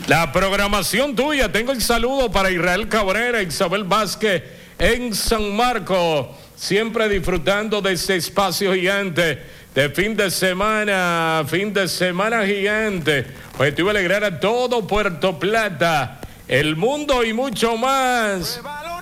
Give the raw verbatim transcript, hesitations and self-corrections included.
La programación tuya. Tengo el saludo para Israel Cabrera, Isabel Vázquez en San Marcos. Siempre disfrutando de ese espacio gigante de fin de semana, fin de semana gigante. Objetivo alegrar a todo Puerto Plata, el mundo y mucho más.